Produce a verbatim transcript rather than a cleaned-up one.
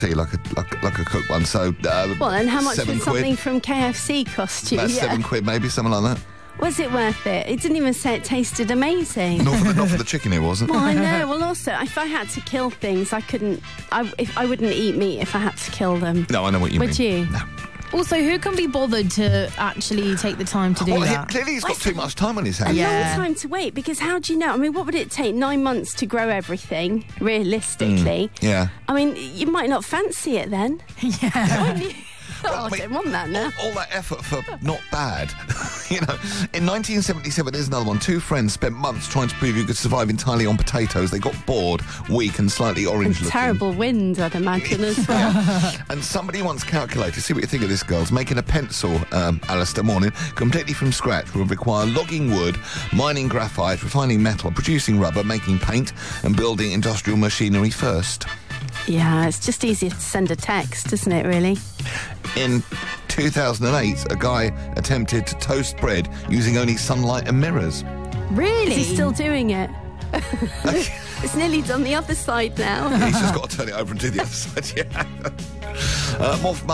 like a like, like a cooked one. So uh, Well, and how much seven would quid. something from K F C cost you? About Yeah. seven quid, maybe something like that. Was it worth it? It didn't even say it tasted amazing. Not for the, not for the chicken, it wasn't. Well, I know. Well, also, if I had to kill things, I couldn't. I if I wouldn't eat meat if I had to kill them. No, I know what you Would mean. you? No. Also, who can be bothered to actually take the time to do Well, he, that? clearly he's got Well, too much time on his hands. A Yeah. long time to wait, because how do you know? I mean, what would it take? Nine months to grow everything, realistically. Yeah. I mean, you might not fancy it then. Yeah. Would you? Oh, I I mean, don't want that now. All, all that effort for not bad. You know, in nineteen seventy-seven, there's another one. Two friends spent months trying to prove you could survive entirely on potatoes. They got bored, weak, and slightly orange looking. Terrible wind, I'd imagine, as well. And somebody once calculated, see what you think of this, girls, making a pencil, um, Alistair Morning, completely from scratch would require logging wood, mining graphite, refining metal, producing rubber, making paint, and building industrial machinery first. Yeah, it's just easier to send a text, isn't it, really? In two thousand eight, a guy attempted to toast bread using only sunlight and mirrors. Really? Is he still doing it? It's nearly done the other side now. He's just got to turn it over and do the other side, yeah. Uh, more from